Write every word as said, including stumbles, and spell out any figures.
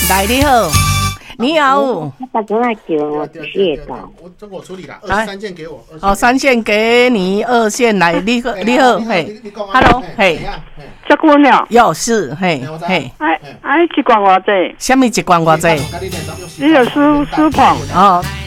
来你好，你好。 他打电话给我，谢到。 我这个我处理了，二三线给我。 哦，三线给你，二线来，你好，你好，嘿 ，Hello， 嘿， 这姑娘， 又是，嘿，嘿， 哎哎，一罐偌济？ 什么一罐偌济？ 你有输输捧哦，